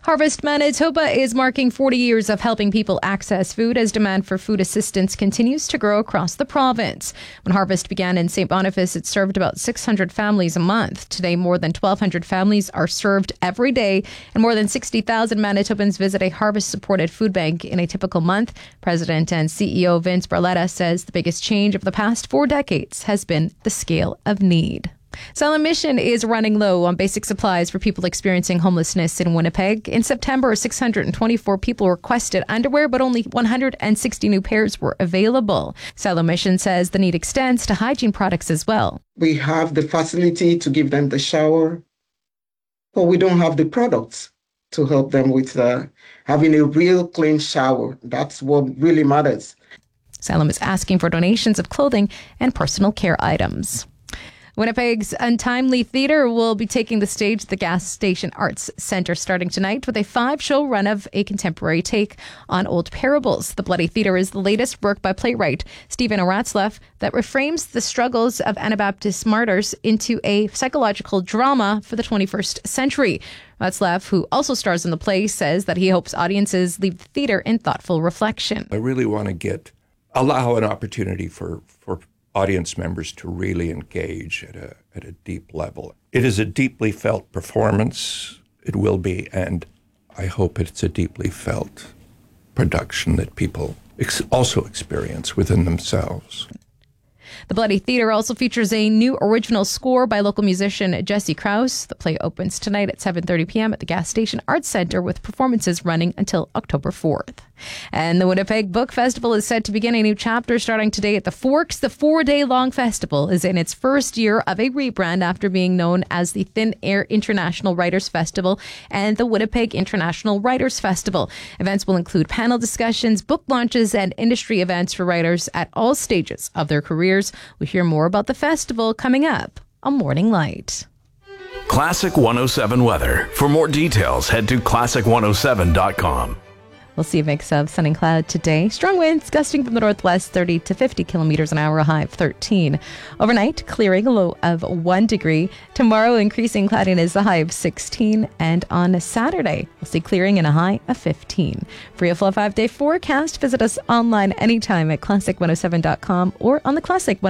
Harvest Manitoba is marking 40 years of helping people access food as demand for food assistance continues to grow across the province. When Harvest began in St. Boniface, it served about 600 families a month. Today, more than 1,200 families are served every day, and more than 60,000 Manitobans visit a Harvest-supported food bank in a typical month. President and CEO Vince Barletta says the biggest change of the past 4 decades has been the scale of need. Salem Mission is running low on basic supplies for people experiencing homelessness in Winnipeg. In September, 624 people requested underwear, but only 160 new pairs were available. Salem Mission says the need extends to hygiene products as well. We have the facility to give them the shower, but we don't have the products to help them with having a real clean shower. That's what really matters. Salem is asking for donations of clothing and personal care items. Winnipeg's Untimely Theatre will be taking the stage at the Gas Station Arts Centre starting tonight with a 5-show run of a contemporary take on old parables. The Bloody Theatre is the latest work by playwright Stephen Ratzlaff that reframes the struggles of Anabaptist martyrs into a psychological drama for the 21st century. Ratzlaff, who also stars in the play, says that he hopes audiences leave the theatre in thoughtful reflection. I really want to allow an opportunity for audience members to really engage at a deep level. It is a deeply felt performance. It will be, and I hope it's a deeply felt production that people also experience within themselves. The Bloody Theatre also features a new original score by local musician Jesse Krause. The play opens tonight at 7:30 p.m. at the Gas Station Arts Centre with performances running until October 4th. And the Winnipeg Book Festival is set to begin a new chapter starting today at the Forks. The 4-day-long festival is in its first year of a rebrand after being known as the Thin Air International Writers Festival and the Winnipeg International Writers Festival. Events will include panel discussions, book launches, and industry events for writers at all stages of their careers. We'll hear more about the festival coming up on Morning Light. Classic 107 weather. For more details, head to classic107.com. We'll see a mix of sun and cloud today. Strong winds gusting from the northwest, 30 to 50 kilometers an hour, a high of 13. Overnight, clearing, a low of 1 degree. Tomorrow, increasing cloudiness, a high of 16. And on Saturday, we'll see clearing and a high of 15. For your full 5-day forecast, visit us online anytime at classic107.com or on the Classic